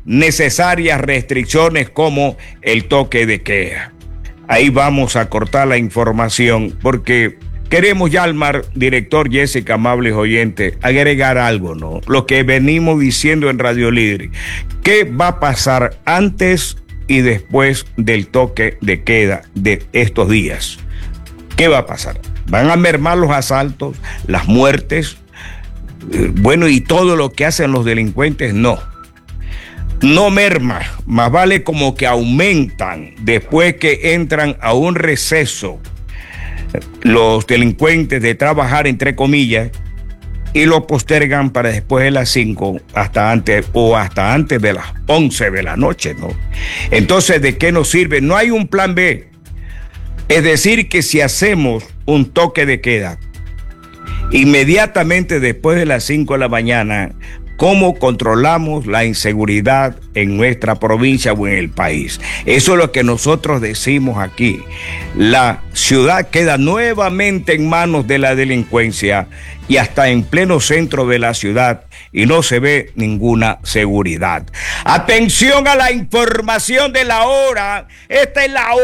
necesarias restricciones como el toque de queda. Ahí vamos a cortar la información porque queremos, Yalmar, director, Jessica, amables oyentes, agregar algo, ¿no? Lo que venimos diciendo en Radio Líder. ¿Qué va a pasar antes y después del toque de queda de estos días? ¿Qué va a pasar? ¿Van a mermar los asaltos, las muertes? Bueno, y todo lo que hacen los delincuentes, no. No merma, más vale como que aumentan después que entran a un receso los delincuentes de trabajar, entre comillas, y lo postergan para después de las 5 hasta antes de las 11 de la noche, ¿no? Entonces, ¿de qué nos sirve? No hay un plan B. Es decir, que si hacemos un toque de queda inmediatamente después de las 5 de la mañana, ¿cómo controlamos la inseguridad en nuestra provincia o en el país? Eso es lo que nosotros decimos aquí. La ciudad queda nuevamente en manos de la delincuencia y hasta en pleno centro de la ciudad, y no se ve ninguna seguridad. Atención a la información de la hora. Esta es la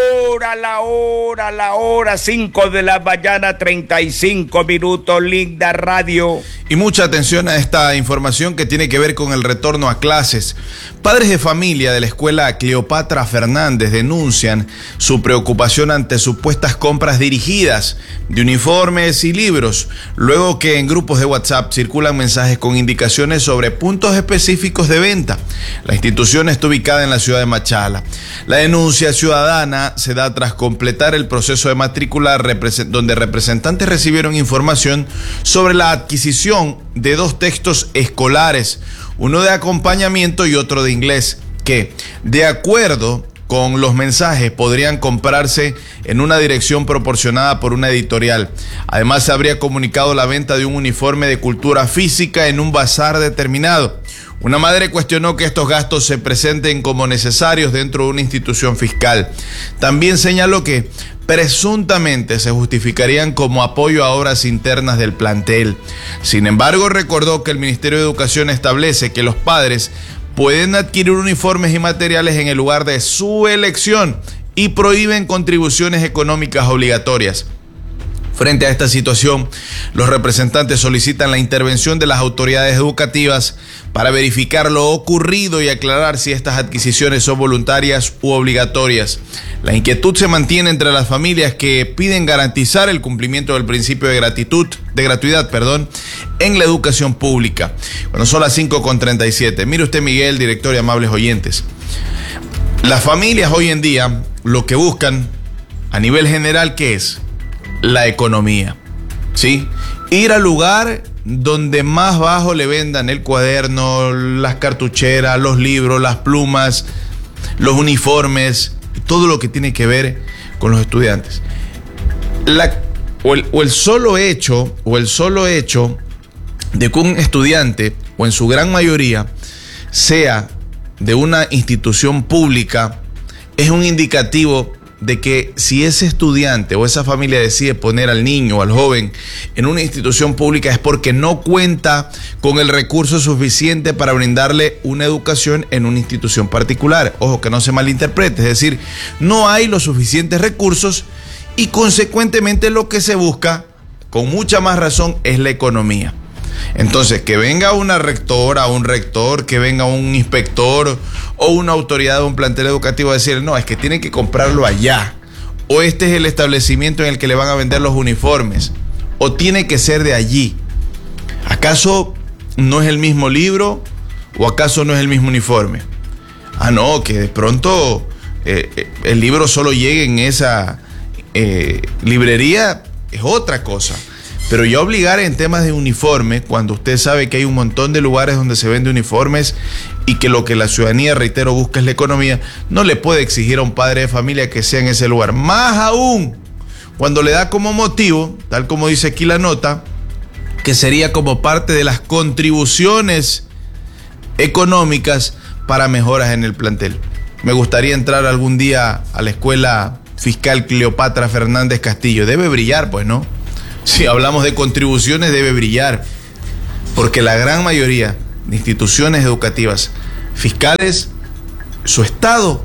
hora, 5 de la mañana, 35 minutos, Linda Radio. Y mucha atención a esta información que tiene que ver con el retorno a clases. Padres de familia de la escuela Cleopatra Fernández denuncian su preocupación ante supuestas compras dirigidas de uniformes y libros, luego que en grupos de WhatsApp circulan mensajes con indicaciones sobre puntos específicos de venta. La institución está ubicada en la ciudad de Machala. La denuncia ciudadana se da tras completar el proceso de matrícula donde representantes recibieron información sobre la adquisición de 2 textos escolares, uno de acompañamiento y otro de inglés, que, de acuerdo con los mensajes, podrían comprarse en una dirección proporcionada por una editorial. Además, se habría comunicado la venta de un uniforme de cultura física en un bazar determinado. Una madre cuestionó que estos gastos se presenten como necesarios dentro de una institución fiscal. También señaló que presuntamente se justificarían como apoyo a obras internas del plantel. Sin embargo, recordó que el Ministerio de Educación establece que los padres pueden adquirir uniformes y materiales en el lugar de su elección y prohíben contribuciones económicas obligatorias. Frente a esta situación, los representantes solicitan la intervención de las autoridades educativas para verificar lo ocurrido y aclarar si estas adquisiciones son voluntarias u obligatorias. La inquietud se mantiene entre las familias que piden garantizar el cumplimiento del principio de gratuidad, en la educación pública. Bueno, son las 5:37. Mire usted, Miguel, director y amables oyentes. Las familias hoy en día lo que buscan a nivel general, ¿qué es? La economía, ¿sí? Ir al lugar donde más bajo le vendan el cuaderno, las cartucheras, los libros, las plumas, los uniformes, todo lo que tiene que ver con los estudiantes. El solo hecho de que un estudiante, o en su gran mayoría, sea de una institución pública, es un indicativo de que si ese estudiante o esa familia decide poner al niño o al joven en una institución pública es porque no cuenta con el recurso suficiente para brindarle una educación en una institución particular. Ojo, que no se malinterprete, es decir, no hay los suficientes recursos y consecuentemente lo que se busca, con mucha más razón, es la economía. Entonces, que venga una rectora, un rector, que venga un inspector o una autoridad de un plantel educativo a decir, no, es que tienen que comprarlo allá, o este es el establecimiento en el que le van a vender los uniformes, o tiene que ser de allí. ¿Acaso no es el mismo libro o acaso no es el mismo uniforme? Ah, no, que de pronto el libro solo llegue en esa librería es otra cosa. Pero ya obligar en temas de uniforme, cuando usted sabe que hay un montón de lugares donde se vende uniformes y que lo que la ciudadanía, reitero, busca es la economía, no le puede exigir a un padre de familia que sea en ese lugar. Más aún, cuando le da como motivo, tal como dice aquí la nota, que sería como parte de las contribuciones económicas para mejoras en el plantel. Me gustaría entrar algún día a la escuela fiscal Cleopatra Fernández Castillo. Debe brillar, pues, ¿no? Si hablamos de contribuciones, debe brillar, porque la gran mayoría de instituciones educativas fiscales, su estado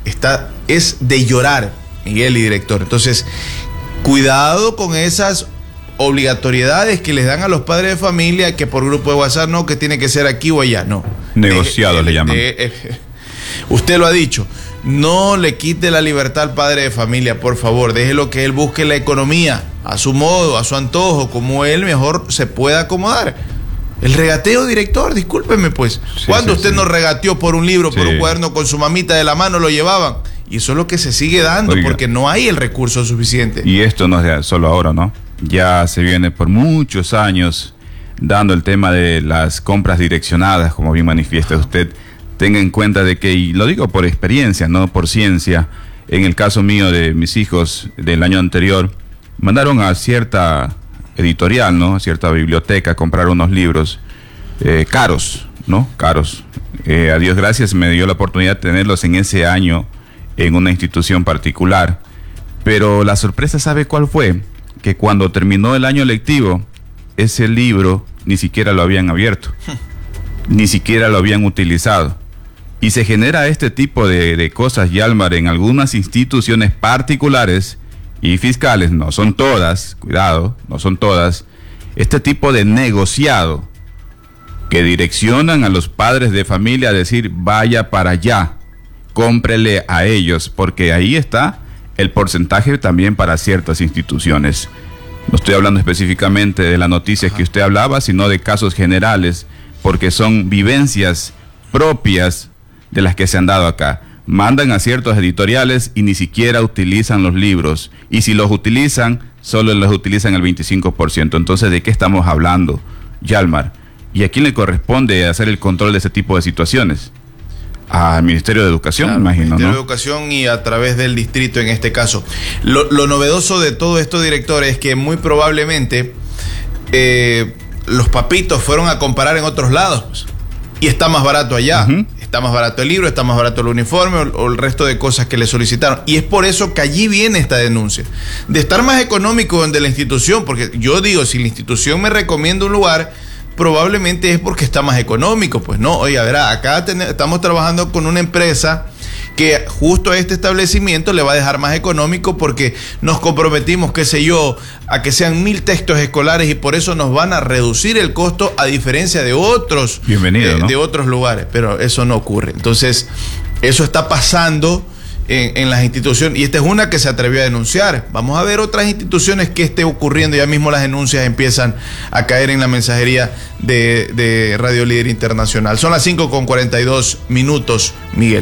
es de llorar, Miguel y director. Entonces, cuidado con esas obligatoriedades que les dan a los padres de familia, que por grupo de WhatsApp no, que tiene que ser aquí o allá, no. Negociados le llaman. Usted lo ha dicho, no le quite la libertad al padre de familia, por favor, déjelo que él busque la economía a su modo, a su antojo, como él mejor se pueda acomodar. El regateo, director, discúlpeme pues. Sí, ¿cuándo usted nos regateó por un libro, por un cuaderno con su mamita de la mano, lo llevaban? Y eso es lo que se sigue dando, porque no hay el recurso suficiente. Y esto no es solo ahora, ¿no? Ya se viene por muchos años dando el tema de las compras direccionadas, como bien manifiesta usted. Tenga en cuenta de que, y lo digo por experiencia, no por ciencia, en el caso mío de mis hijos del año anterior, mandaron a cierta editorial, ¿no? A cierta biblioteca a comprar unos libros caros, ¿no? Caros. A Dios gracias me dio la oportunidad de tenerlos en ese año en una institución particular. Pero la sorpresa, ¿sabe cuál fue? Que cuando terminó el año lectivo, ese libro ni siquiera lo habían abierto, ni siquiera lo habían utilizado. Y se genera este tipo de cosas, Yalmar, en algunas instituciones particulares y fiscales, no son todas, cuidado, no son todas, este tipo de negociado que direccionan a los padres de familia a decir, vaya para allá, cómprele a ellos, porque ahí está el porcentaje también para ciertas instituciones. No estoy hablando específicamente de las noticias que usted hablaba, sino de casos generales, porque son vivencias propias de las que se han dado acá. Mandan a ciertos editoriales y ni siquiera utilizan los libros. Y si los utilizan, solo los utilizan el 25%. Entonces, ¿de qué estamos hablando, Yalmar? ¿Y a quién le corresponde hacer el control de ese tipo de situaciones? Al Ministerio de Educación, claro, imagino, Ministerio, ¿no? De de Educación y a través del distrito en este caso. Lo novedoso de todo esto, director, es que muy probablemente los papitos fueron a comparar en otros lados, pues, y está más barato allá. Está más barato el libro, está más barato el uniforme o el resto de cosas que le solicitaron. Y es por eso que allí viene esta denuncia. De estar más económico de la institución, porque yo digo, si la institución me recomienda un lugar, probablemente es porque está más económico. Pues no, oiga, verá, acá estamos trabajando con una empresa que justo a este establecimiento le va a dejar más económico porque nos comprometimos, qué sé yo, a que sean 1000 textos escolares y por eso nos van a reducir el costo a diferencia de otros, ¿no? de otros lugares, pero eso no ocurre. Entonces, eso está pasando en las instituciones y esta es una que se atrevió a denunciar. Vamos a ver otras instituciones que esté ocurriendo. Ya mismo las denuncias empiezan a caer en la mensajería de Radio Líder Internacional. Son las 5:42 minutos, Miguel.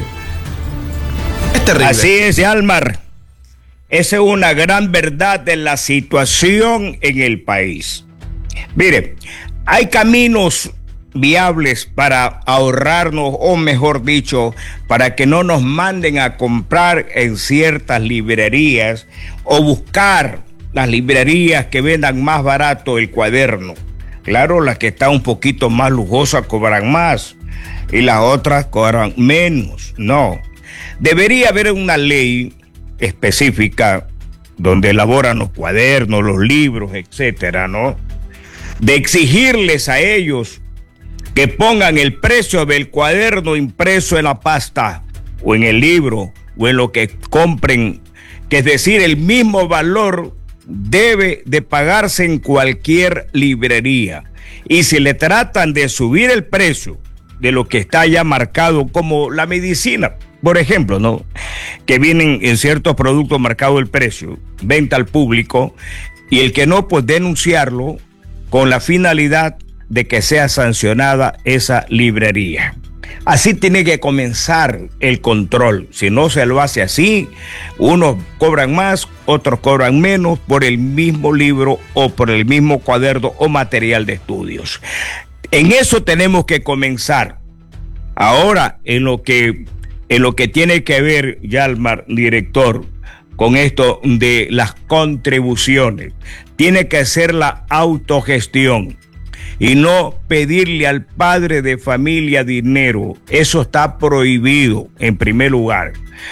Es terrible. Así es, Yalmar. Esa es una gran verdad de la situación en el país. Mire, hay caminos viables para ahorrarnos, o mejor dicho, para que no nos manden a comprar en ciertas librerías o buscar las librerías que vendan más barato el cuaderno. Claro, las que están un poquito más lujosas cobran más y las otras cobran menos. No. Debería haber una ley específica donde elaboran los cuadernos, los libros, etcétera, ¿no? De exigirles a ellos que pongan el precio del cuaderno impreso en la pasta o en el libro o en lo que compren, que es decir, el mismo valor debe de pagarse en cualquier librería. Y si le tratan de subir el precio de lo que está ya marcado, como la medicina, por ejemplo, ¿no? Que vienen en ciertos productos marcado el precio, venta al público, y el que no, pues denunciarlo con la finalidad de que sea sancionada esa librería. Así tiene que comenzar el control. Si no se lo hace así, unos cobran más, otros cobran menos por el mismo libro o por el mismo cuaderno o material de estudios. En eso tenemos que comenzar. Ahora, en lo que tiene que ver, Yalmar, director, con esto de las contribuciones, tiene que ser la autogestión y no pedirle al padre de familia dinero. Eso está prohibido, en primer lugar.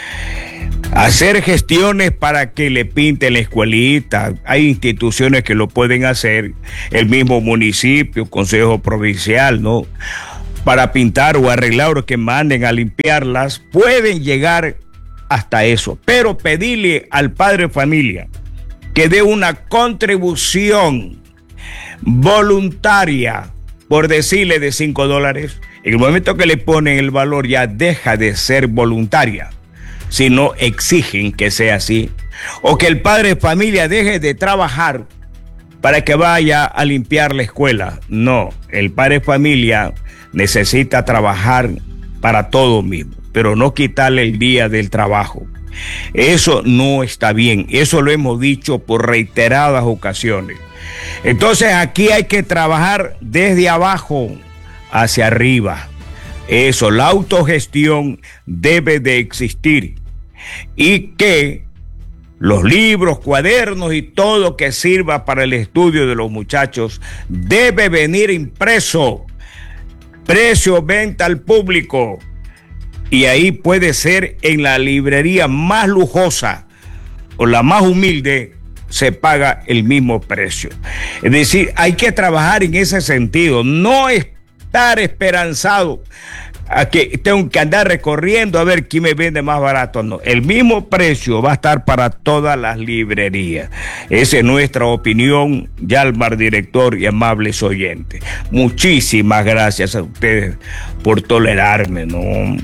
Hacer gestiones para que le pinten la escuelita. Hay instituciones que lo pueden hacer, el mismo municipio, consejo provincial, ¿no? para pintar o arreglar o que manden a limpiarlas, pueden llegar hasta eso. Pero pedirle al padre de familia que dé una contribución voluntaria, por decirle de $5, en el momento que le ponen el valor ya deja de ser voluntaria, si no exigen que sea así. O que el padre de familia deje de trabajar para que vaya a limpiar la escuela. No, el padre de familia necesita trabajar para todo mismo, pero no quitarle el día del trabajo. Eso no está bien, eso lo hemos dicho por reiteradas ocasiones. Entonces aquí hay que trabajar desde abajo hacia arriba. Eso, la autogestión debe de existir y que los libros, cuadernos y todo que sirva para el estudio de los muchachos debe venir impreso, precio, venta al público. Y ahí puede ser en la librería más lujosa o la más humilde, se paga el mismo precio. Es decir, hay que trabajar en ese sentido, no estar esperanzado a que tengo que andar recorriendo a ver quién me vende más barato. No, el mismo precio va a estar para todas las librerías. Esa es nuestra opinión, Yalmar, director y amables oyentes. Muchísimas gracias a ustedes por tolerarme, ¿no?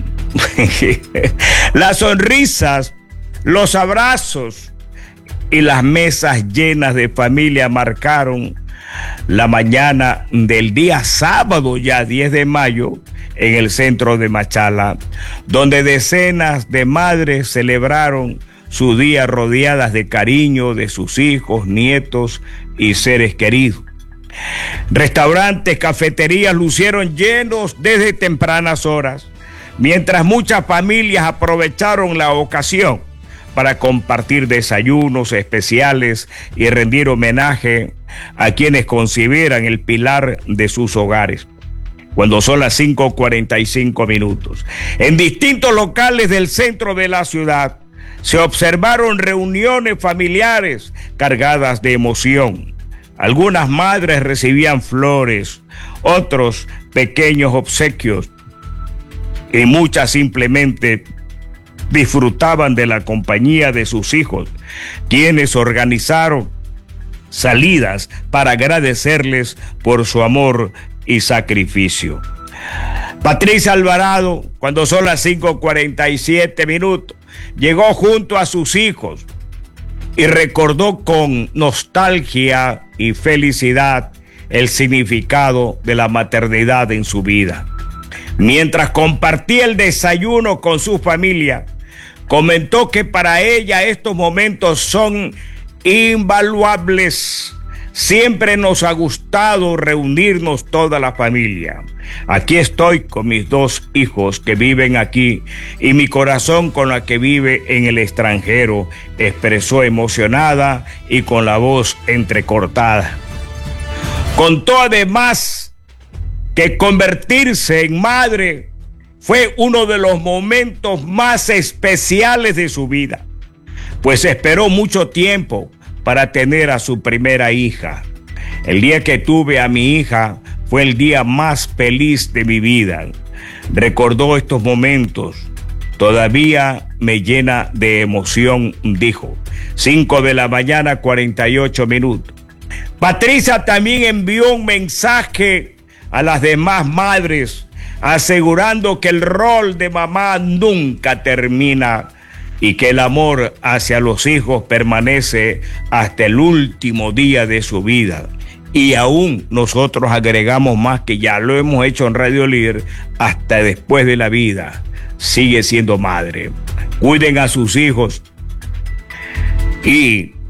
Las sonrisas, los abrazos y las mesas llenas de familia marcaron la mañana del día sábado, ya 10 de mayo, en el centro de Machala, donde decenas de madres celebraron su día rodeadas de cariño de sus hijos, nietos y seres queridos. Restaurantes, cafeterías lucieron llenos desde tempranas horas, mientras muchas familias aprovecharon la ocasión para compartir desayunos especiales y rendir homenaje a quienes consideran el pilar de sus hogares. Cuando son las 5:45. En distintos locales del centro de la ciudad se observaron reuniones familiares cargadas de emoción. Algunas madres recibían flores, otros pequeños obsequios y muchas simplemente disfrutaban de la compañía de sus hijos, quienes organizaron salidas para agradecerles por su amor y sacrificio. Patricia Alvarado, cuando son las 5:47, llegó junto a sus hijos y recordó con nostalgia y felicidad el significado de la maternidad en su vida. Mientras compartía el desayuno con su familia, comentó que para ella estos momentos son invaluables. Siempre nos ha gustado reunirnos toda la familia. Aquí estoy con mis 2 hijos que viven aquí y mi corazón con la que vive en el extranjero, expresó emocionada y con la voz entrecortada. Contó además que convertirse en madre fue uno de los momentos más especiales de su vida, pues esperó mucho tiempo para tener a su primera hija. El día que tuve a mi hija fue el día más feliz de mi vida. Recordó estos momentos. Todavía me llena de emoción, dijo. 5:48. Patricia también envió un mensaje a las demás madres, asegurando que el rol de mamá nunca termina y que el amor hacia los hijos permanece hasta el último día de su vida. Y aún nosotros agregamos más, que ya lo hemos hecho en Radio Líder, hasta después de la vida sigue siendo madre. Cuiden a sus hijos y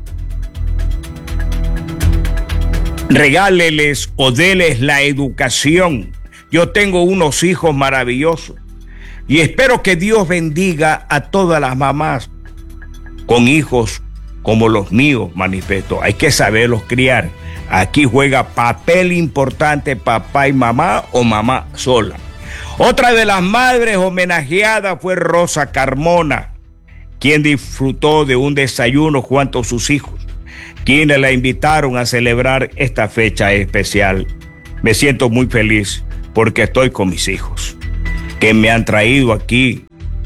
regáleles o déles la educación. Yo tengo unos hijos maravillosos y espero que Dios bendiga a todas las mamás con hijos como los míos, manifiesto. Hay que saberlos criar. Aquí juega papel importante papá y mamá o mamá sola. Otra de las madres homenajeadas fue Rosa Carmona, quien disfrutó de un desayuno junto a sus hijos, quienes la invitaron a celebrar esta fecha especial. Me siento muy feliz porque estoy con mis hijos, que me han traído aquí.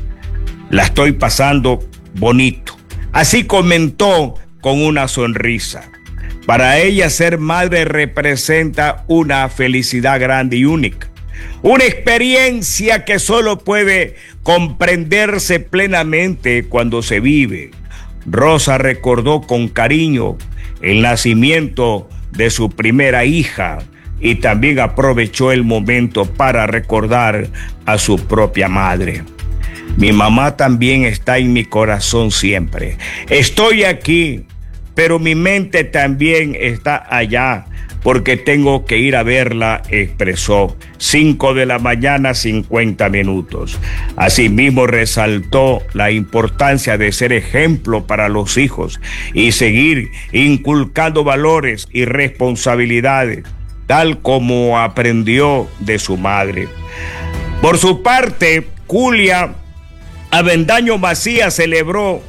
La estoy pasando bonito. Así comentó con una sonrisa. Para ella ser madre representa una felicidad grande y única. Una experiencia que solo puede comprenderse plenamente cuando se vive. Rosa recordó con cariño el nacimiento de su primera hija y también aprovechó el momento para recordar a su propia madre. Mi mamá también está en mi corazón siempre. Estoy aquí, pero mi mente también está allá, porque tengo que ir a verla, expresó. 5 de la mañana, 50 minutos. Asimismo, resaltó la importancia de ser ejemplo para los hijos y seguir inculcando valores y responsabilidades, tal como aprendió de su madre. Por su parte, Julia Avendaño Macías celebró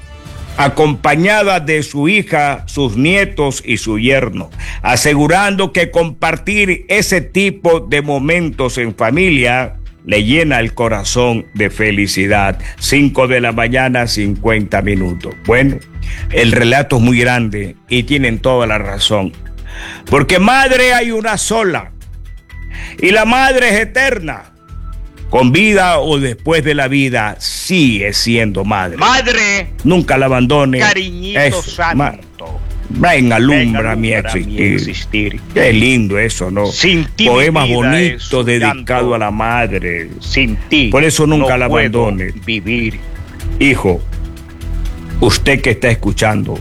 acompañada de su hija, sus nietos y su yerno, asegurando que compartir ese tipo de momentos en familia le llena el corazón de felicidad. 5 de la mañana, 50 minutos. Bueno, el relato es muy grande y tienen toda la razón, porque madre hay una sola y la madre es eterna. Con vida o después de la vida, sigue siendo madre. Madre, nunca la abandone. Cariñito santo. Ven, alumbra mi existir. Qué lindo eso, ¿no? Sin ti poemas bonitos dedicados a la madre. Sin ti. Por eso nunca no la abandone. Vivir. Hijo, usted que está escuchando,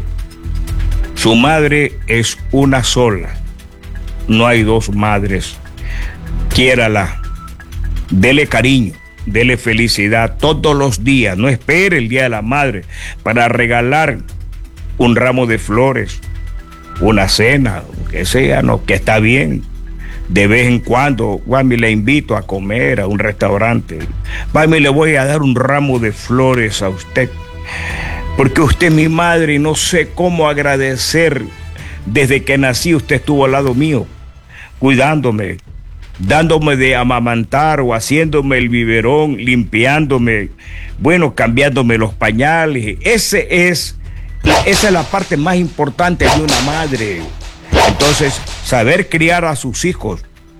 su madre es una sola. No hay dos madres. Quiérala. Dele cariño, dele felicidad todos los días. No espere el Día de la Madre para regalar un ramo de flores, una cena, lo que sea, no, que está bien. De vez en cuando, mami, le invito a comer a un restaurante. Mami, le voy a dar un ramo de flores a usted, porque usted es mi madre y no sé cómo agradecer. Desde que nací usted estuvo al lado mío, cuidándome, dándome de amamantar o haciéndome el biberón, limpiándome, bueno, cambiándome los pañales. Esa es la parte más importante de una madre. Entonces, saber criar a sus hijos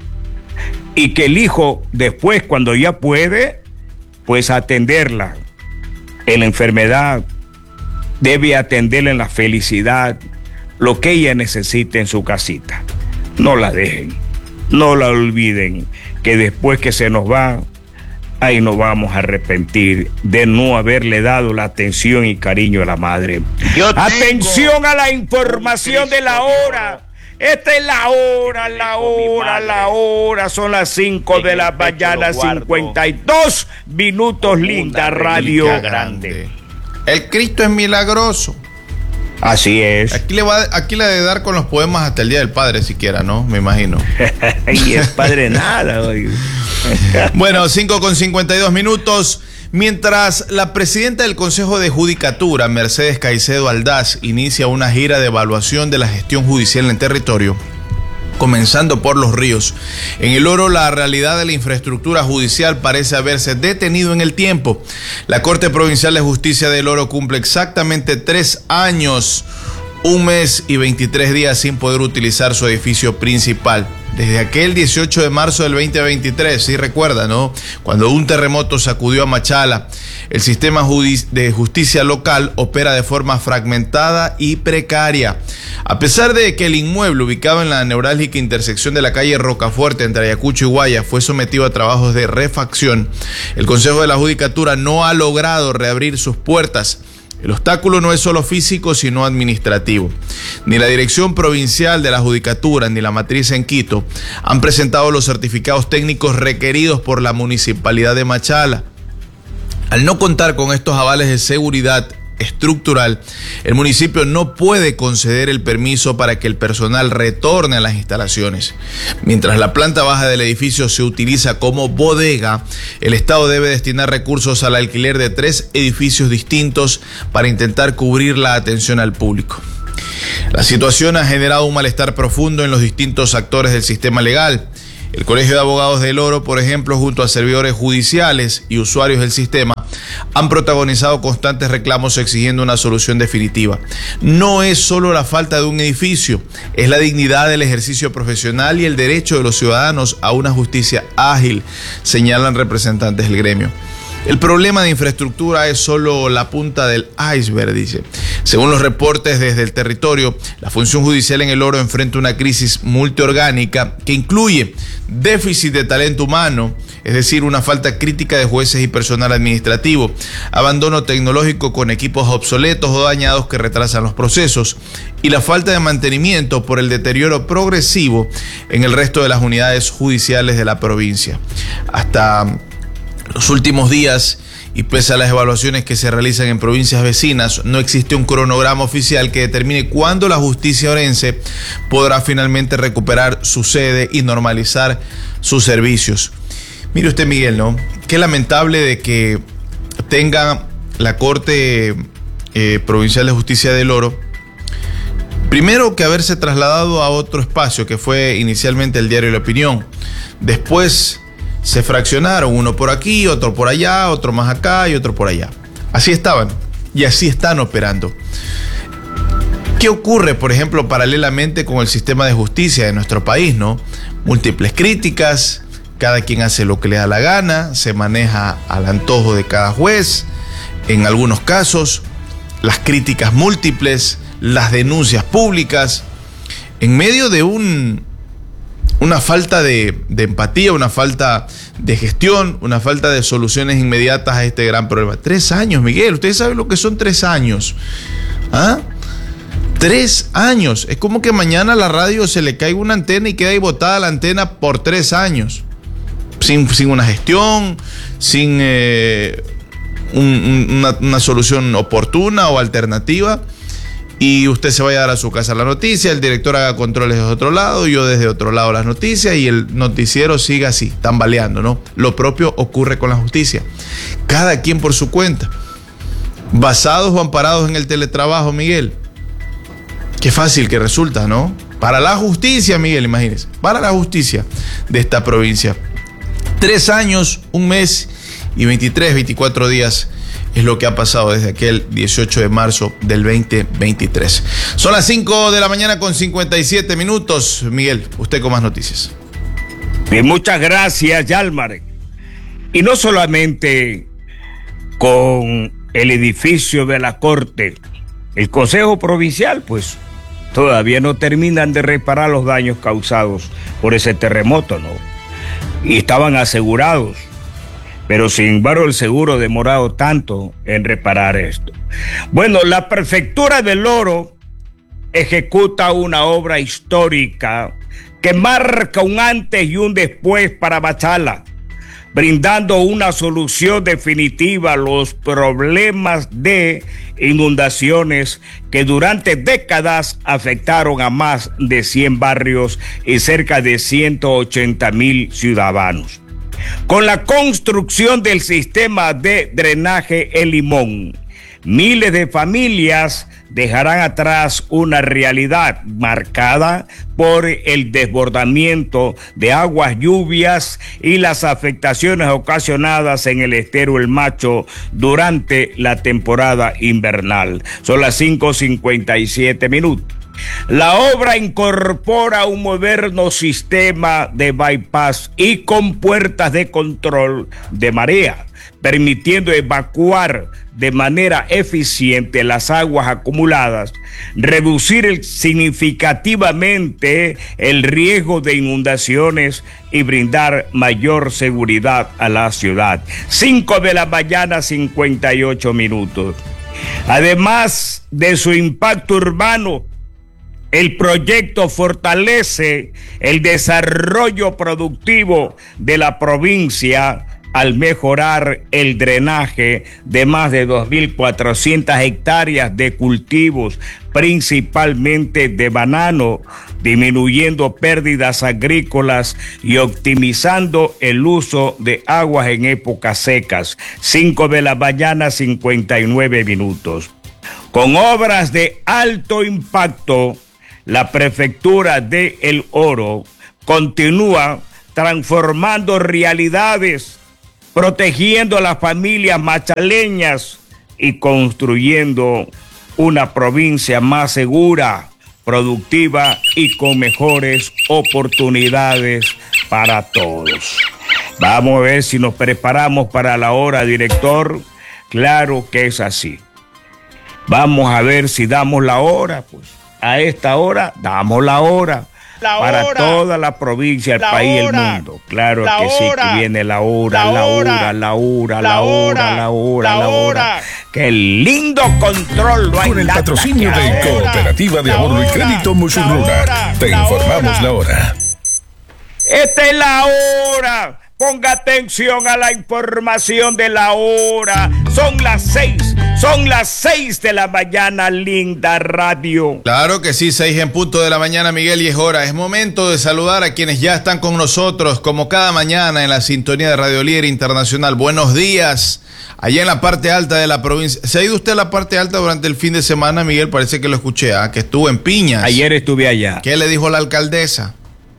y que el hijo después, cuando ya puede, pues atenderla en la enfermedad, debe atenderla en la felicidad, lo que ella necesite en su casita. No la dejen. No la olviden, que después que se nos va, ahí nos vamos a arrepentir de no haberle dado la atención y cariño a la madre. Atención a la información de la hora. Esta es la hora. Son las 5 de la mañana, 52 minutos. Linda Radio Grande. El Cristo es milagroso. Así es. Aquí le debe dar con los poemas hasta el Día del Padre siquiera, ¿no? Me imagino. Y el padre nada. Bueno, 5:52 minutos. Mientras la presidenta del Consejo de Judicatura, Mercedes Caicedo Aldaz, inicia una gira de evaluación de la gestión judicial en el territorio, comenzando por Los Ríos. En El Oro, la realidad de la infraestructura judicial parece haberse detenido en el tiempo. La Corte Provincial de Justicia del Oro cumple exactamente 3 años, 1 mes y 23 días sin poder utilizar su edificio principal. Desde aquel 18 de marzo del 2023, sí recuerda, ¿no? Cuando un terremoto sacudió a Machala, el sistema de justicia local opera de forma fragmentada y precaria. A pesar de que el inmueble ubicado en la neurálgica intersección de la calle Rocafuerte entre Ayacucho y Guaya fue sometido a trabajos de refacción, el Consejo de la Judicatura no ha logrado reabrir sus puertas. El obstáculo no es solo físico, sino administrativo. Ni la Dirección Provincial de la Judicatura ni la matriz en Quito han presentado los certificados técnicos requeridos por la Municipalidad de Machala. Al no contar con estos avales de seguridad estructural, el municipio no puede conceder el permiso para que el personal retorne a las instalaciones. Mientras la planta baja del edificio se utiliza como bodega, el Estado debe destinar recursos al alquiler de 3 edificios distintos para intentar cubrir la atención al público. La situación ha generado un malestar profundo en los distintos actores del sistema legal. El Colegio de Abogados del Oro, por ejemplo, junto a servidores judiciales y usuarios del sistema, han protagonizado constantes reclamos exigiendo una solución definitiva. No es solo la falta de un edificio, es la dignidad del ejercicio profesional y el derecho de los ciudadanos a una justicia ágil, señalan representantes del gremio. El problema de infraestructura es solo la punta del iceberg, dice. Según los reportes desde el territorio, la función judicial en el Oro enfrenta una crisis multiorgánica que incluye déficit de talento humano, es decir, una falta crítica de jueces y personal administrativo, abandono tecnológico con equipos obsoletos o dañados que retrasan los procesos, y la falta de mantenimiento por el deterioro progresivo en el resto de las unidades judiciales de la provincia. Hasta los últimos días, y pese a las evaluaciones que se realizan en provincias vecinas, no existe un cronograma oficial que determine cuándo la justicia orense podrá finalmente recuperar su sede y normalizar sus servicios. Mire usted, Miguel, ¿no? Qué lamentable de que tenga la Corte Provincial de Justicia del Oro, primero que haberse trasladado a otro espacio que fue inicialmente el diario La Opinión. Después se fraccionaron, uno por aquí, otro por allá, otro más acá y otro por allá. Así estaban y así están operando. ¿Qué ocurre, por ejemplo, paralelamente con el sistema de justicia de nuestro país, ¿no? Múltiples críticas, cada quien hace lo que le da la gana, se maneja al antojo de cada juez, en algunos casos, las críticas múltiples, las denuncias públicas, en medio de una falta de empatía, una falta de gestión, una falta de soluciones inmediatas a este gran problema. 3 años, Miguel, ustedes saben lo que son 3 años. ¿Ah? 3 años. Es como que mañana a la radio se le caiga una antena y queda ahí botada la antena por 3 años. Sin una gestión, sin una solución oportuna o alternativa. Y usted se vaya a dar a su casa la noticia, el director haga controles desde otro lado, yo desde otro lado las noticias, y el noticiero siga así, tambaleando, ¿no? Lo propio ocurre con la justicia. Cada quien por su cuenta. Basados o amparados en el teletrabajo, Miguel. Qué fácil que resulta, ¿no? Para la justicia, Miguel, imagínese. Para la justicia de esta provincia. 3 años, 1 mes y 24 días. Es lo que ha pasado desde aquel 18 de marzo del 2023. Son las 5 de la mañana con 57 minutos. Miguel, usted con más noticias. Bien, muchas gracias, Yalmar. Y no solamente con el edificio de la Corte, el Consejo Provincial, pues todavía no terminan de reparar los daños causados por ese terremoto, ¿no? Y estaban asegurados. Pero sin embargo el seguro ha demorado tanto en reparar esto. Bueno, la Prefectura del Oro ejecuta una obra histórica que marca un antes y un después para Machala, brindando una solución definitiva a los problemas de inundaciones que durante décadas afectaron a más de 100 barrios y cerca de 180,000 ciudadanos. Con la construcción del sistema de drenaje El Limón, miles de familias dejarán atrás una realidad marcada por el desbordamiento de aguas lluvias y las afectaciones ocasionadas en el estero El Macho durante la temporada invernal. Son las 5:57 minutos. La obra incorpora un moderno sistema de bypass y con puertas de control de marea, permitiendo evacuar de manera eficiente las aguas acumuladas, reducir significativamente el riesgo de inundaciones y brindar mayor seguridad a la ciudad. 5 de la mañana, 58 minutos. Además de su impacto urbano, el proyecto fortalece el desarrollo productivo de la provincia al mejorar el drenaje de más de 2.400 hectáreas de cultivos, principalmente de banano, disminuyendo pérdidas agrícolas y optimizando el uso de aguas en épocas secas. 5 de la mañana, 59 minutos. Con obras de alto impacto, la Prefectura de El Oro continúa transformando realidades, protegiendo a las familias machaleñas y construyendo una provincia más segura, productiva y con mejores oportunidades para todos. Vamos a ver si nos preparamos para la hora, director. Claro que es así. Vamos a ver si damos la hora, pues. A esta hora, damos la hora. Para toda la provincia, el país y el mundo. Claro que sí, que viene la hora. ¡Qué lindo control! No hay con el nada patrocinio que de hacer. Cooperativa de Ahorro y Crédito Musurruna. Te informamos la hora. Esta es la hora. Ponga atención a la información de la hora. Son las 6 de la mañana, linda radio. Claro que sí, 6 en punto de la mañana, Miguel, y es hora. Es momento de saludar a quienes ya están con nosotros, como cada mañana en la sintonía de Radio Líder Internacional. Buenos días, allá en la parte alta de la provincia. ¿Se ha ido usted a la parte alta durante el fin de semana, Miguel? Parece que lo escuché, que estuvo en Piñas. Ayer estuve allá. ¿Qué le dijo la alcaldesa?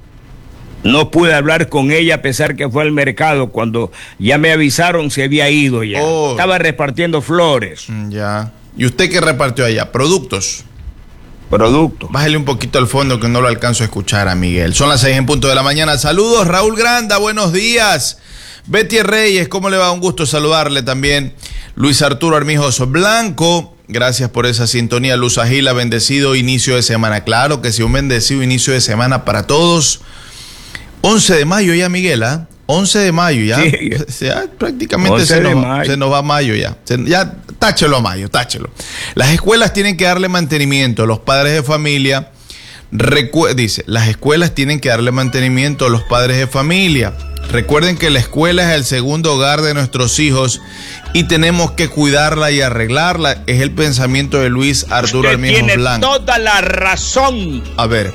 No pude hablar con ella a pesar que fue al mercado. Cuando ya me avisaron se había ido ya. Estaba repartiendo flores. Ya. ¿Y usted qué repartió allá? ¿Productos? Productos. Bájale un poquito al fondo que no lo alcanzo a escuchar a Miguel. Son las 6 en punto de la mañana. Saludos, Raúl Granda, buenos días. Betty Reyes, ¿cómo le va? Un gusto saludarle también. Luis Arturo Armijos Blanco, gracias por esa sintonía. Luz Agila, bendecido inicio de semana. Claro que sí, un bendecido inicio de semana para todos. 11 de mayo ya, Miguel, 11 de mayo ya. Sí. Ya prácticamente se nos va mayo ya. Ya táchelo a mayo, táchelo. Las escuelas tienen que darle mantenimiento. Los padres de familia, dice, las escuelas tienen que darle mantenimiento a los padres de familia. Recuerden que la escuela es el segundo hogar de nuestros hijos y tenemos que cuidarla y arreglarla. Es el pensamiento de Luis Arturo Armijos Blanco. Tiene toda la razón. A ver.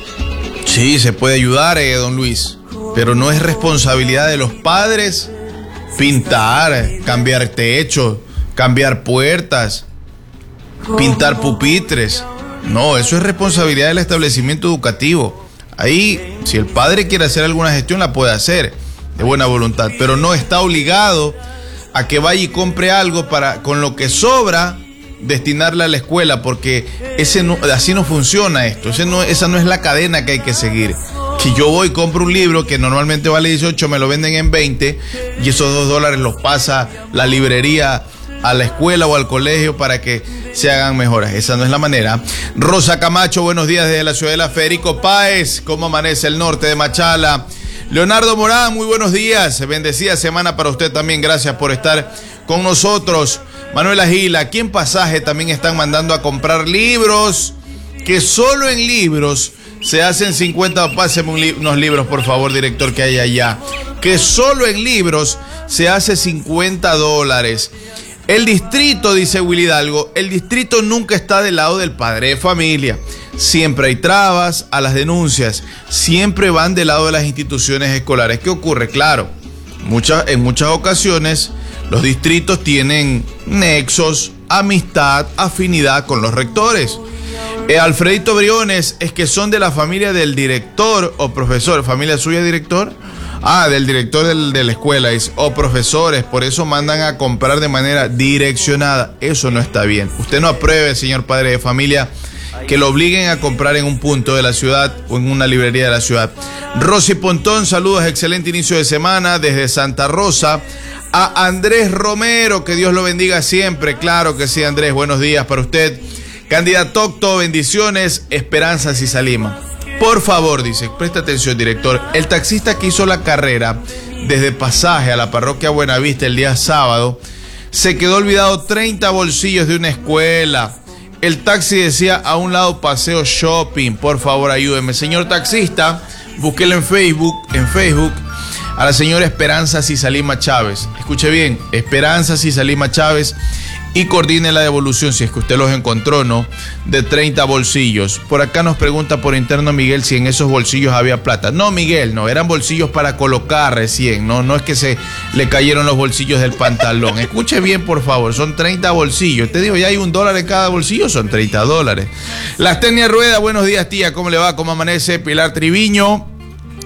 Sí, se puede ayudar, don Luis, pero no es responsabilidad de los padres pintar, cambiar techo, cambiar puertas, pintar pupitres. No, eso es responsabilidad del establecimiento educativo. Ahí, si el padre quiere hacer alguna gestión, la puede hacer de buena voluntad, pero no está obligado a que vaya y compre algo para, con lo que sobra, destinarla a la escuela, porque así no funciona esto. Esa no es la cadena que hay que seguir. Si yo voy y compro un libro que normalmente vale 18, me lo venden en 20 y esos $2 los pasa la librería a la escuela o al colegio para que se hagan mejoras. Esa no es la manera. Rosa Camacho, buenos días desde la ciudadela. Federico Páez, ¿cómo amanece el norte de Machala? Leonardo Morán, muy buenos días. Bendecida semana para usted también. Gracias por estar con nosotros. Manuela Gila, aquí en Pasaje también están mandando a comprar libros, que solo en libros se hacen 50, páseme unos libros por favor, director, que hay allá, que solo en libros se hace $50. El distrito, dice Willy Hidalgo, el distrito nunca está del lado del padre de familia. Siempre hay trabas a las denuncias, siempre van del lado de las instituciones escolares. ¿Qué ocurre? Claro, en muchas ocasiones los distritos tienen nexos, amistad, afinidad con los rectores. Alfredito Briones, es que son de la familia del director o profesor. ¿Familia suya, director? Del director de la escuela, o profesores, por eso mandan a comprar de manera direccionada. Eso no está bien. Usted no apruebe, señor padre de familia, que lo obliguen a comprar en un punto de la ciudad o en una librería de la ciudad. Rosy Pontón, saludos, excelente inicio de semana desde Santa Rosa. A Andrés Romero, que Dios lo bendiga siempre. Claro que sí, Andrés, buenos días para usted. Candidato Octo, bendiciones, Esperanzas y Salima. Por favor, dice, presta atención, director. El taxista que hizo la carrera desde Pasaje a la parroquia Buenavista el día sábado, se quedó olvidado 30 bolsillos de una escuela. El taxi decía a un lado Paseo Shopping. Por favor, ayúdeme. Señor taxista, búsquelo en Facebook. A la señora Esperanza Cisalima Chávez. Escuche bien, Esperanza Cisalima Chávez, y coordine la devolución, si es que usted los encontró, ¿no?, de 30 bolsillos. Por acá nos pregunta por interno Miguel si en esos bolsillos había plata. No, Miguel, no, eran bolsillos para colocar recién, no es que se le cayeron los bolsillos del pantalón. Escuche bien, por favor, son 30 bolsillos. Te digo, ya hay $1 en cada bolsillo, son $30. Lastenia Rueda, buenos días, tía, ¿cómo le va? ¿Cómo amanece? Pilar Triviño.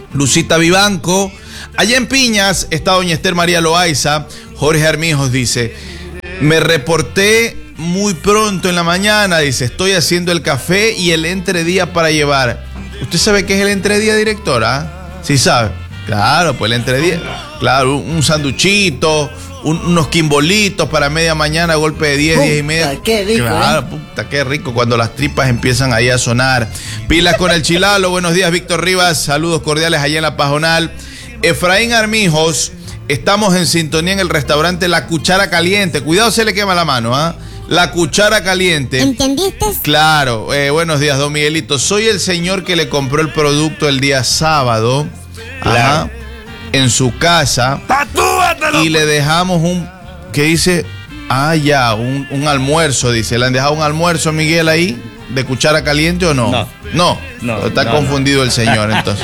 Lucita Vivanco. Allá en Piñas está doña Esther María Loaiza. Jorge Armijos dice, me reporté muy pronto en la mañana, dice, estoy haciendo el café y el entredía para llevar. ¿Usted sabe qué es el entredía, directora? ¿Sí sabe? Claro, pues el entredía. Claro, un sanduchito, unos quimbolitos para media mañana, golpe de 10, 10 y media. Qué rico, claro, puta, qué rico cuando las tripas empiezan ahí a sonar. Pilas con el chilalo, buenos días, Víctor Rivas, saludos cordiales allá en La Pajonal. Efraín Armijos, estamos en sintonía en el restaurante La Cuchara Caliente. Cuidado, se le quema la mano, ¿ah? La Cuchara Caliente. ¿Entendiste? Claro, buenos días, don Miguelito. Soy el señor que le compró el producto el día sábado. Claro. Ajá, en su casa. Y le dejamos que dice, un almuerzo, dice. ¿Le han dejado un almuerzo, Miguel, ahí? ¿De cuchara caliente o no? No. Está confundido el señor, entonces.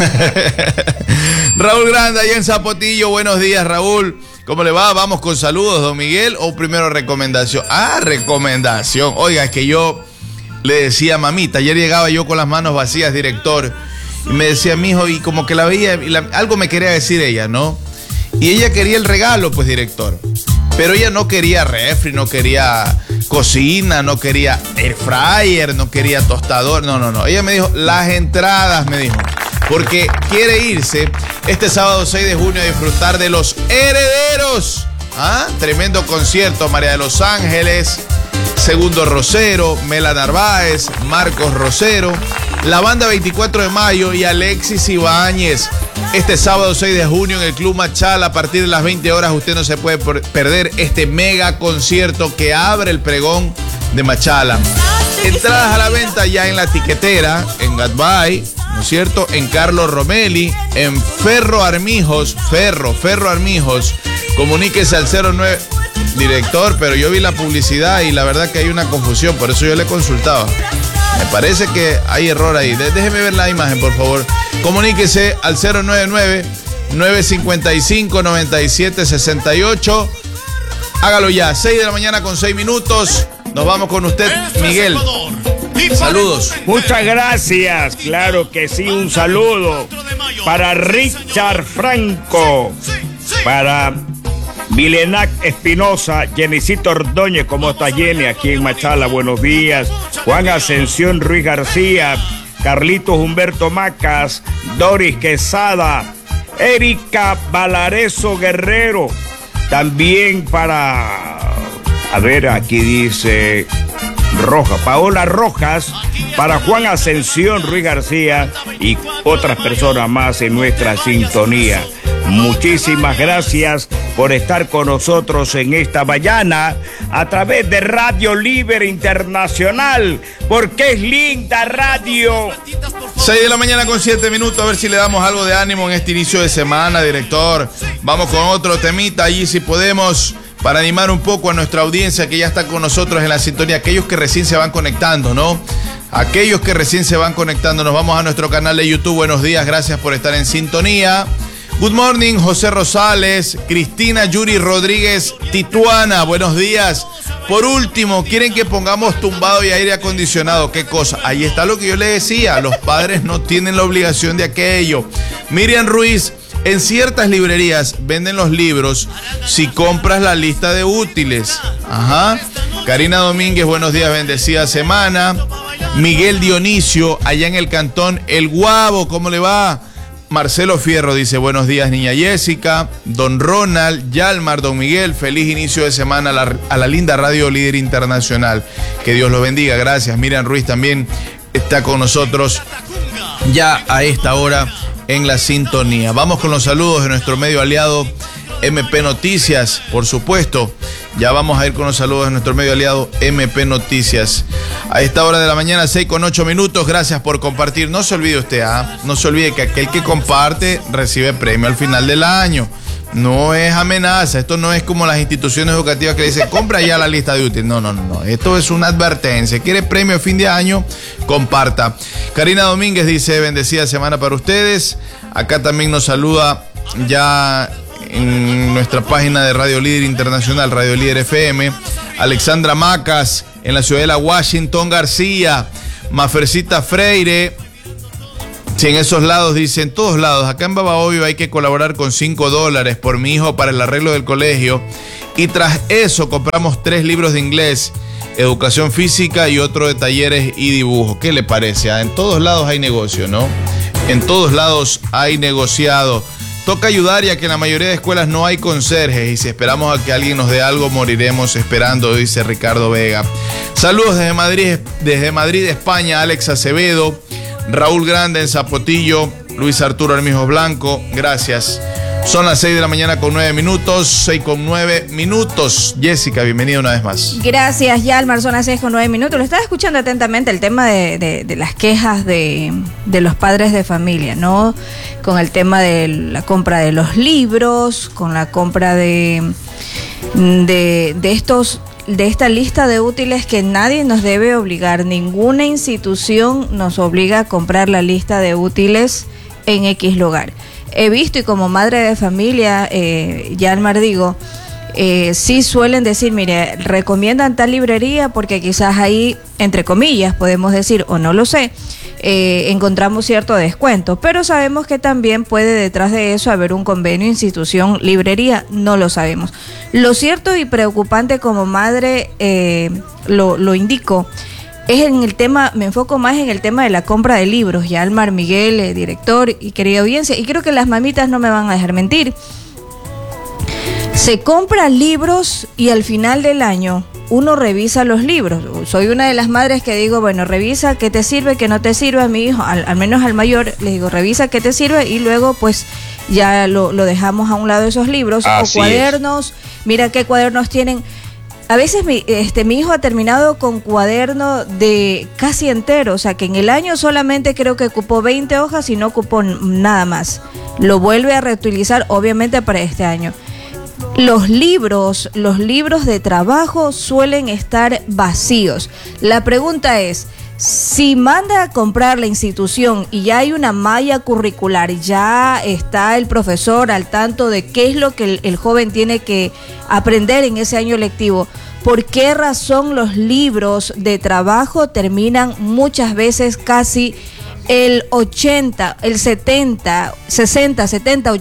Raúl Grande, allá en Zapotillo. Buenos días, Raúl. ¿Cómo le va? Vamos con saludos, don Miguel. O primero recomendación. Recomendación. Oiga, es que yo le decía a mamita, ayer llegaba yo con las manos vacías, director, y me decía, mijo, y como que la veía, algo me quería decir ella, ¿no? Y ella quería el regalo, pues, director. Pero ella no quería refri, no quería cocina, no quería air fryer, no quería tostador. No. Ella me dijo, las entradas, me dijo. Porque quiere irse este sábado 6 de junio a disfrutar de Los Herederos. Tremendo concierto. María de los Ángeles, Segundo Rosero, Mela Narváez, Marcos Rosero, la banda 24 de mayo y Alexis Ibáñez. Este sábado 6 de junio en el Club Machala a partir de las 20 horas usted no se puede perder este mega concierto que abre el pregón de Machala. Entradas a la venta ya en La Tiquetera, en Gatbay, ¿no es cierto? En Carlos Romelli, en Ferro Armijos. Comuníquese al 09. Director, pero yo vi la publicidad y la verdad que hay una confusión, por eso yo le consultaba. Me parece que hay error ahí. Déjeme ver la imagen, por favor. Comuníquese al 099-955-9768. Hágalo ya, 6 de la mañana con 6 minutos. Nos vamos con usted, Miguel. Saludos. Muchas gracias. Claro que sí, un saludo para Richard Franco, para Milenac Espinosa, Jenicito Ordóñez, ¿cómo está Jenny? Aquí en Machala, buenos días. Juan Ascensión Ruiz García, Carlitos Humberto Macas, Doris Quesada, Erika Valareso Guerrero. También para, aquí dice Paola Rojas, para Juan Ascensión Ruiz García y otras personas más en nuestra sintonía. Muchísimas gracias por estar con nosotros en esta mañana a través de Radio Libre Internacional, porque es linda radio. 6 de la mañana con 7 minutos, a ver si le damos algo de ánimo en este inicio de semana, director. Vamos con otro temita allí, si podemos, para animar un poco a nuestra audiencia que ya está con nosotros en la sintonía, aquellos que recién se van conectando, ¿no? Aquellos que recién se van conectando, nos vamos a nuestro canal de YouTube. Buenos días, gracias por estar en sintonía. Good morning, José Rosales, Cristina Yuri Rodríguez Tituana, buenos días. Por último, quieren que pongamos tumbado y aire acondicionado. ¿Qué cosa? Ahí está lo que yo le decía, los padres no tienen la obligación de aquello. Miriam Ruiz, en ciertas librerías venden los libros si compras la lista de útiles. Karina Domínguez, buenos días, bendecida semana. Miguel Dionisio, allá en el cantón El Guabo, ¿cómo le va? Marcelo Fierro dice, buenos días, niña Jessica. Don Ronald, Yalmar, don Miguel, feliz inicio de semana a la linda Radio Líder Internacional. Que Dios los bendiga, gracias. Miriam Ruiz también está con nosotros ya a esta hora en la sintonía. Vamos con los saludos de nuestro medio aliado MP Noticias, por supuesto. Ya vamos a ir con los saludos de nuestro medio aliado MP Noticias. A esta hora de la mañana, 6:08 minutos. Gracias por compartir. No se olvide usted, no se olvide que aquel que comparte recibe premio al final del año. No es amenaza. Esto no es como las instituciones educativas que le dicen, compra ya la lista de útiles. No. Esto es una advertencia. ¿Quiere premio a fin de año? Comparta. Karina Domínguez dice, bendecida semana para ustedes. Acá también nos saluda ya en nuestra página de Radio Líder Internacional, Radio Líder FM, Alexandra Macas, en la ciudadela Washington García, Mafercita Freire, Sí, en esos lados, dice, en todos lados. Acá en Babahoyo hay que colaborar con $5 por mi hijo para el arreglo del colegio. Y tras eso compramos 3 libros de inglés, educación física y otro de talleres y dibujo. ¿Qué le parece? En todos lados hay negocio, ¿no? En todos lados hay negociado. Toca ayudar, ya que en la mayoría de escuelas no hay conserjes y si esperamos a que alguien nos dé algo, moriremos esperando, dice Ricardo Vega. Saludos desde Madrid, España, Alex Acevedo, Raúl Grande en Zapotillo, Luis Arturo Armijos Blanco, gracias. Son las 6 de la mañana con 9 minutos, 6 con 9 minutos. Jessica, bienvenida una vez más. Gracias, Yalmar, son las 6 con 9 minutos. Lo estaba escuchando atentamente el tema de las quejas de los padres de familia, ¿no? Con el tema de la compra de los libros, con la compra de esta lista de útiles que nadie nos debe obligar. Ninguna institución nos obliga a comprar la lista de útiles en X lugar. He visto, y como madre de familia, Yalmar, digo, sí suelen decir, mire, recomiendan tal librería porque quizás ahí, entre comillas, podemos decir, o no lo sé, encontramos cierto descuento, pero sabemos que también puede detrás de eso haber un convenio, institución, librería, no lo sabemos. Lo cierto y preocupante como madre, lo indico, es en el tema, me enfoco más en el tema de la compra de libros. Yalmar, Miguel, director y querida audiencia, y creo que las mamitas no me van a dejar mentir. Se compran libros y al final del año uno revisa los libros. Soy una de las madres que digo, bueno, revisa qué te sirve, qué no te sirve. A mi hijo, al menos al mayor, le digo, revisa qué te sirve y luego pues ya lo dejamos a un lado esos libros. Así o cuadernos, mira qué cuadernos tienen. A veces mi hijo ha terminado con cuaderno de casi entero, o sea que en el año solamente creo que ocupó 20 hojas y no ocupó nada más. Lo vuelve a reutilizar obviamente para este año. Los libros de trabajo suelen estar vacíos. La pregunta es, si manda a comprar la institución y ya hay una malla curricular, ya está el profesor al tanto de qué es lo que el joven tiene que aprender en ese año lectivo, ¿por qué razón los libros de trabajo terminan muchas veces casi el 80, el 70, 60, 70,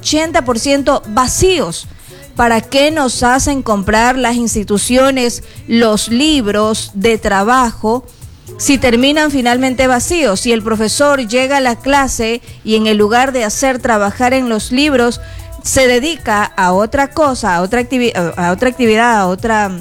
80% vacíos? ¿Para qué nos hacen comprar las instituciones los libros de trabajo si terminan finalmente vacíos? Si el profesor llega a la clase y en el lugar de hacer trabajar en los libros se dedica a otra cosa, a otra actividad, a otra,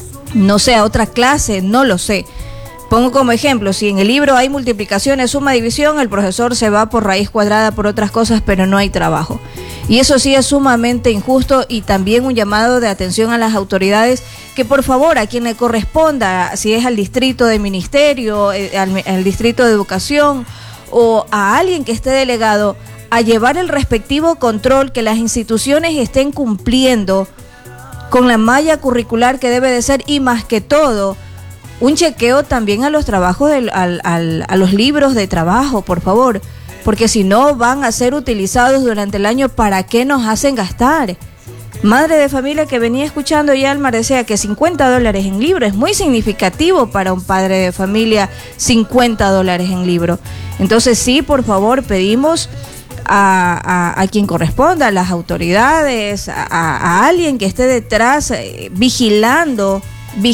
no sé, a otra clase, no lo sé. Pongo como ejemplo, si en el libro hay multiplicaciones, suma, división, el profesor se va por raíz cuadrada, por otras cosas, pero no hay trabajo. Y eso sí es sumamente injusto, y también un llamado de atención a las autoridades que por favor a quien le corresponda, si es al distrito de ministerio, al distrito de educación o a alguien que esté delegado, a llevar el respectivo control, que las instituciones estén cumpliendo con la malla curricular que debe de ser, y más que todo, un chequeo también a los trabajos, a los libros de trabajo, por favor, porque si no van a ser utilizados durante el año, ¿para qué nos hacen gastar? Madre de familia que venía escuchando, Yalmar decía que $50 en libro es muy significativo para un padre de familia, $50 en libro. Entonces sí, por favor, pedimos a quien corresponda, a las autoridades, a alguien que esté detrás vigilando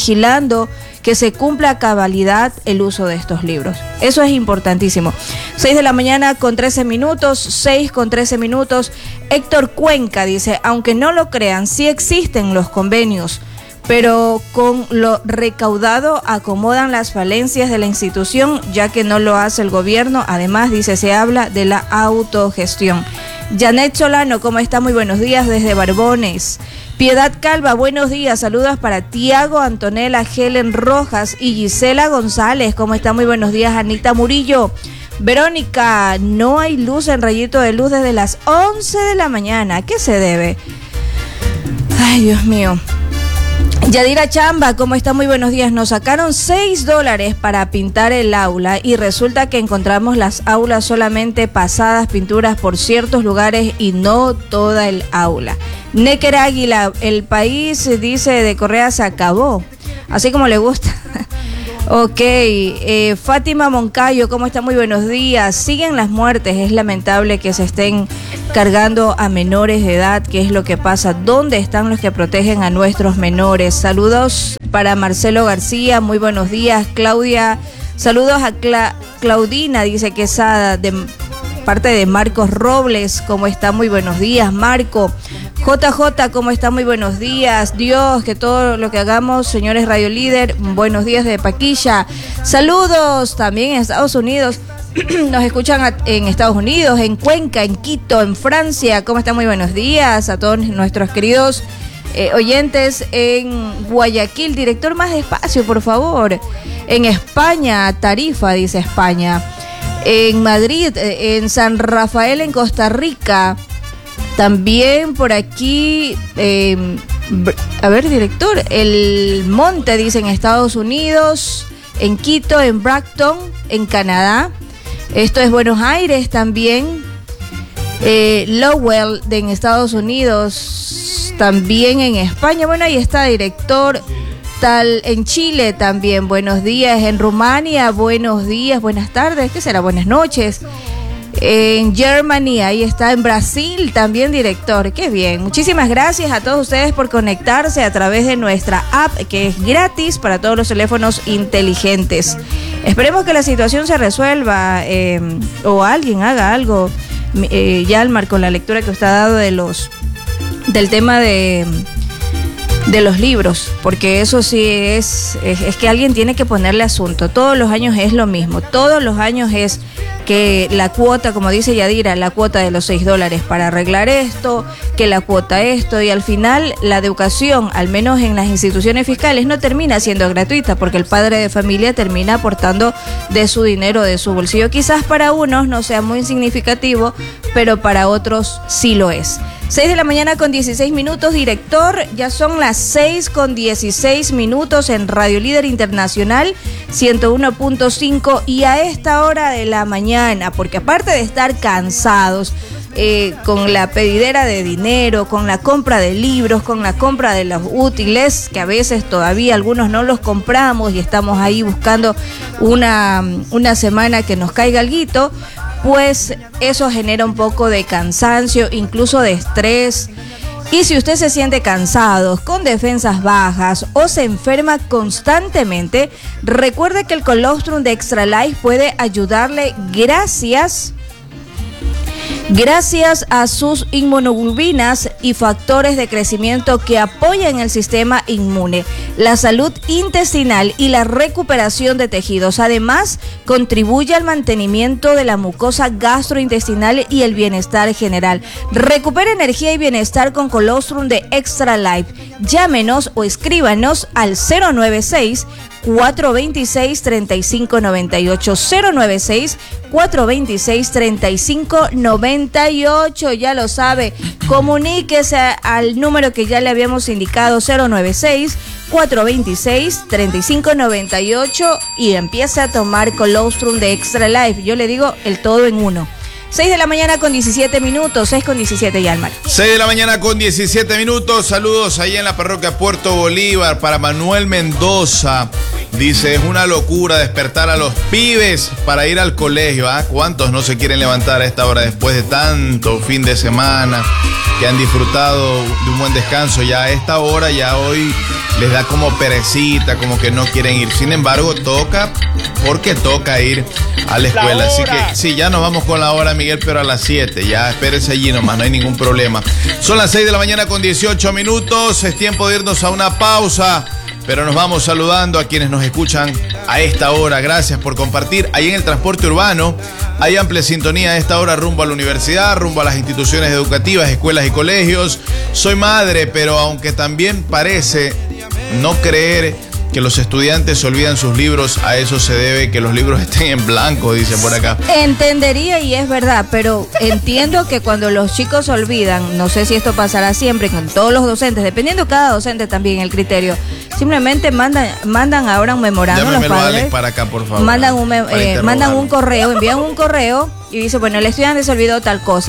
que se cumpla a cabalidad el uso de estos libros. Eso es importantísimo. 6 de la mañana con 13 minutos, 6 con 13 minutos. Héctor Cuenca dice, aunque no lo crean, sí existen los convenios, pero con lo recaudado acomodan las falencias de la institución, ya que no lo hace el gobierno. Además, dice, se habla de la autogestión. Janet Solano, ¿cómo está? Muy buenos días desde Barbones. Piedad Calva, buenos días, saludos para Tiago, Antonella, Helen Rojas y Gisela González. ¿Cómo está? Muy buenos días, Anita Murillo. Verónica, no hay luz en Rayito de Luz desde las 11 de la mañana. ¿A qué se debe? Ay, Dios mío. Yadira Chamba, ¿cómo está? Muy buenos días. Nos sacaron $6 para pintar el aula y resulta que encontramos las aulas solamente pasadas pinturas por ciertos lugares y no toda el aula. Necker Águila, el país, dice, de Correa se acabó, así como le gusta. Ok, Fátima Moncayo, ¿cómo está? Muy buenos días. Siguen las muertes, es lamentable que se estén cargando a menores de edad. ¿Qué es lo que pasa? ¿Dónde están los que protegen a nuestros menores? Saludos para Marcelo García, muy buenos días. Claudia, saludos a Claudina, dice Quesada, de parte de Marcos Robles, ¿cómo está? Muy buenos días, Marco. JJ, ¿cómo está? Muy buenos días. Dios, que todo lo que hagamos, señores Radio Líder, buenos días de Paquilla. Saludos también en Estados Unidos. Nos escuchan en Estados Unidos, en Cuenca, en Quito, en Francia. ¿Cómo están? Muy buenos días a todos nuestros queridos oyentes en Guayaquil. Director, más despacio, por favor. En España, Tarifa, dice España. En Madrid, en San Rafael, en Costa Rica. También por aquí, a ver, director, El Monte, dice, en Estados Unidos, en Quito, en Brampton, en Canadá. Esto es Buenos Aires también. Lowell, en Estados Unidos, también en España. Bueno, ahí está, director. Tal en Chile también, buenos días. En Rumania, buenos días, buenas tardes, ¿qué será? Buenas noches. En Germany, ahí está. En Brasil también, director, qué bien. Muchísimas gracias a todos ustedes por conectarse a través de nuestra app, que es gratis para todos los teléfonos inteligentes. Esperemos que la situación se resuelva o alguien haga algo, Yalmar, con la lectura que usted ha dado del tema de los libros, porque eso sí es que alguien tiene que ponerle asunto. Todos los años es lo mismo, todos los años es que la cuota, como dice Yadira, la cuota de los $6 para arreglar esto, que la cuota esto, y al final la educación, al menos en las instituciones fiscales, no termina siendo gratuita, porque el padre de familia termina aportando de su dinero, de su bolsillo. Quizás para unos no sea muy significativo, pero para otros sí lo es. 6 de la mañana con 16 minutos, director, ya son las 6 con 16 minutos en Radio Líder Internacional 101.5, y a esta hora de la mañana, porque aparte de estar cansados, con la pedidera de dinero, con la compra de libros, con la compra de los útiles, que a veces todavía algunos no los compramos y estamos ahí buscando una semana que nos caiga alguito, pues eso genera un poco de cansancio, incluso de estrés. Y si usted se siente cansado, con defensas bajas o se enferma constantemente, recuerde que el colostrum de Extra Life puede ayudarle gracias a sus inmunoglobulinas y factores de crecimiento que apoyan el sistema inmune, la salud intestinal y la recuperación de tejidos. Además, contribuye al mantenimiento de la mucosa gastrointestinal y el bienestar general. Recupera energía y bienestar con colostrum de Extra Life. Llámenos o escríbanos al 096-426-3598. 096-426-3598. Ya lo sabe, comuníquese al número que ya le habíamos indicado, 096-426-3598, y empiece a tomar colostrum de Extra Life. Yo le digo el todo en uno. 6 de la mañana con 17 minutos, 6 con 17, Yalmar. 6 de la mañana con 17 minutos, saludos ahí en la parroquia Puerto Bolívar para Manuel Mendoza. Dice, es una locura despertar a los pibes para ir al colegio. ¿Cuántos no se quieren levantar a esta hora después de tanto fin de semana, que han disfrutado de un buen descanso? Ya a esta hora, ya hoy les da como perecita, como que no quieren ir. Sin embargo, toca, porque toca ir a la escuela. Así que sí, ya nos vamos con la hora, Miguel, pero a las 7. Ya espérese allí nomás, no hay ningún problema. Son las 6 de la mañana con 18 minutos. Es tiempo de irnos a una pausa, pero nos vamos saludando a quienes nos escuchan a esta hora. Gracias por compartir. Ahí en el transporte urbano hay amplia sintonía a esta hora rumbo a la universidad, rumbo a las instituciones educativas, escuelas y colegios. Soy madre, pero aunque también parece no creer que los estudiantes olvidan sus libros, a eso se debe que los libros estén en blanco, dice por acá. Entendería, y es verdad, pero entiendo que cuando los chicos olvidan, no sé si esto pasará siempre con todos los docentes, dependiendo cada docente también el criterio, simplemente mandan ahora un memorándum a los padres. Alex, para acá, por favor. Mandan un correo, envían un correo y dice, bueno, el estudiante se olvidó tal cosa.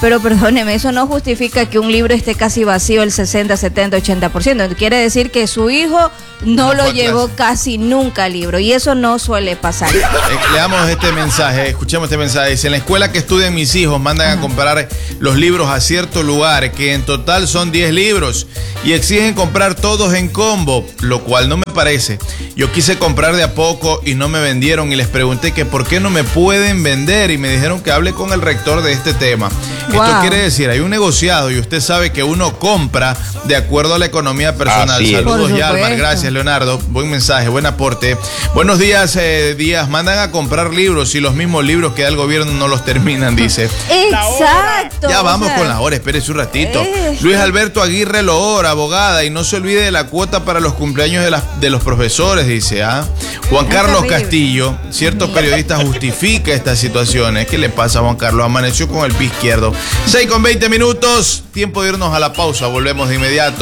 Pero perdóneme, eso no justifica que un libro esté casi vacío el 60, 70, 80%. Quiere decir que su hijo no lo llevó casi nunca al libro, y eso no suele pasar. Leamos este mensaje, escuchemos este mensaje. Dice: en la escuela que estudian mis hijos mandan a comprar los libros a cierto lugar, que en total son 10 libros, y exigen comprar todos en combo, lo cual no me parece. Yo quise comprar de a poco y no me vendieron, y les pregunté que por qué no me pueden vender, y me dijeron que hable con el rector de este tema. Wow. Esto quiere decir, hay un negociado, y usted sabe que uno compra de acuerdo a la economía personal. Así es. Saludos, Yalmar, gracias, Leonardo, buen mensaje, buen aporte. Buenos días, Díaz. Mandan a comprar libros y los mismos libros que da el gobierno no los terminan, dice. Exacto. Ya vamos con la hora, espérese un ratito. Luis Alberto Aguirre Loor, abogada, y no se olvide de la cuota para los cumpleaños de los profesores, dice. Juan Carlos terrible. Castillo, cierto periodista justifica estas situaciones. ¿Qué le pasa a Juan Carlos? Amaneció con el pie izquierdo. 6:20, tiempo de irnos a la pausa, volvemos de inmediato.